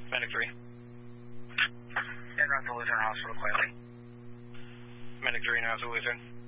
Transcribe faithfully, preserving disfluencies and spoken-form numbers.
Medic three. En route to Lutheran Hospital, quietly. Medic three, now to Lutheran.